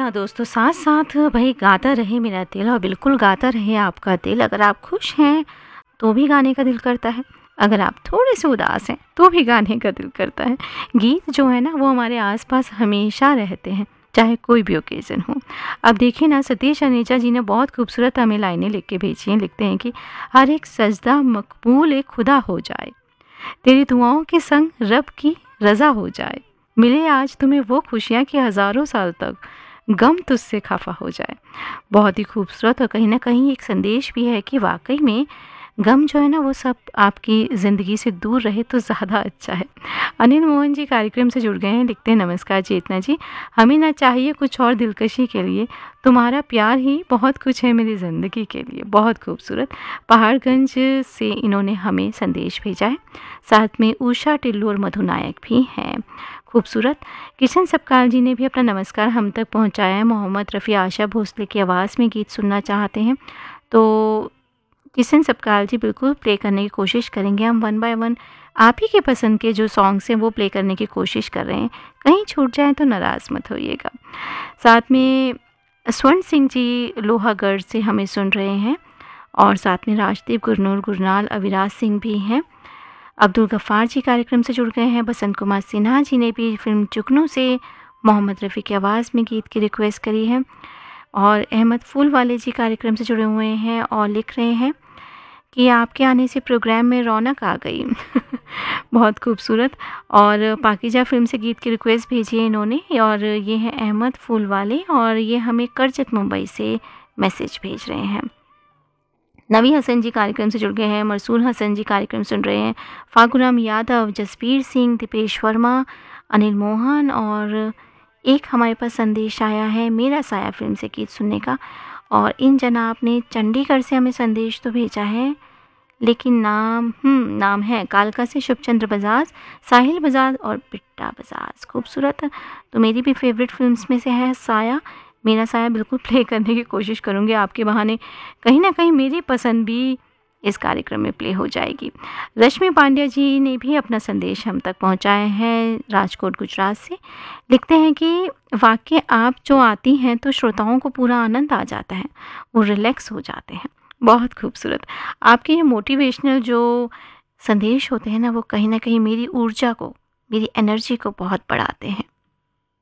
हाँ दोस्तों, साथ साथ भाई गाता रहे मेरा दिल और बिल्कुल गाता रहे आपका दिल। अगर आप खुश हैं तो भी गाने का दिल करता है, अगर आप थोड़े से उदास हैं तो भी गाने का दिल करता है। गीत जो है ना वो हमारे आसपास हमेशा रहते हैं, चाहे कोई भी ओकेज़न हो। अब देखिए ना, सतीश अनेजा जी ने बहुत खूबसूरत हमें लाइनें लिख के भेजी हैं। लिखते हैं कि हर एक सजदा मकबूल एक खुदा हो जाए, तेरी दुआओं के संग रब की रज़ा हो जाए, मिले आज तुम्हें वो खुशियाँ कि हज़ारों साल तक गम तुझसे खफा हो जाए। बहुत ही खूबसूरत और कहीं ना कहीं एक संदेश भी है कि वाकई में गम जो है ना वो सब आपकी ज़िंदगी से दूर रहे तो ज़्यादा अच्छा है। अनिल मोहन जी कार्यक्रम से जुड़ गए हैं। लिखते हैं, नमस्कार चेतना जी, हमें ना चाहिए कुछ और दिलकशी के लिए, तुम्हारा प्यार ही बहुत कुछ है मेरी ज़िंदगी के लिए। बहुत खूबसूरत। पहाड़गंज से इन्होंने हमें संदेश भेजा है। साथ में उषा टिल्लू और मधु नायक भी हैं। खूबसूरत। किशन सपकाल जी ने भी अपना नमस्कार हम तक पहुंचाया है। मोहम्मद रफ़ी आशा भोसले की आवाज़ में गीत सुनना चाहते हैं, तो किशन सपकाल जी बिल्कुल प्ले करने की कोशिश करेंगे। हम वन बाय वन आप ही के पसंद के जो सॉन्ग्स हैं वो प्ले करने की कोशिश कर रहे हैं, कहीं छूट जाए तो नाराज़ मत होइएगा। साथ में स्वर्ण सिंह जी लोहागढ़ से हमें सुन रहे हैं और साथ में राजदीप गुरनूर गुरनाल अविराज सिंह भी हैं। अब्दुल गफ़ार जी कार्यक्रम से जुड़ गए हैं। बसंत कुमार सिन्हा जी ने भी फिल्म जुगनू से मोहम्मद रफ़ी की आवाज़ में गीत की रिक्वेस्ट करी है। और अहमद फूल वाले जी कार्यक्रम से जुड़े हुए हैं और लिख रहे हैं कि आपके आने से प्रोग्राम में रौनक आ गई। बहुत खूबसूरत। और पाकीजा फिल्म से गीत की रिक्वेस्ट भेजी है इन्होंने, और ये है अहमद फूल वाले, और ये हमें करजत मुंबई से मैसेज भेज रहे हैं। नवी हसन जी कार्यक्रम से जुड़ गए हैं। मरसूल हसन जी कार्यक्रम सुन रहे हैं। फागुराम यादव, जसबीर सिंह, दीपेश वर्मा, अनिल मोहन, और एक हमारे पास संदेश आया है मेरा साया फिल्म से गीत सुनने का। और इन जनाब ने चंडीगढ़ से हमें संदेश तो भेजा है, लेकिन नाम है कालका से शुभचंद्र बजाज, साहिल बजाज और बिट्टा बजाज। खूबसूरत। तो मेरी भी फेवरेट फिल्म्स में से है साया। मेरा साया बिल्कुल प्ले करने की कोशिश करूँगी, आपके बहाने कहीं ना कहीं मेरी पसंद भी इस कार्यक्रम में प्ले हो जाएगी। रश्मि पांड्या जी ने भी अपना संदेश हम तक पहुंचाए हैं राजकोट गुजरात से। लिखते हैं कि वाकई आप जो आती हैं तो श्रोताओं को पूरा आनंद आ जाता है, वो रिलैक्स हो जाते हैं। बहुत खूबसूरत। आपके ये मोटिवेशनल जो संदेश होते हैं ना वो कहीं ना कहीं मेरी ऊर्जा को, मेरी एनर्जी को बहुत बढ़ाते हैं।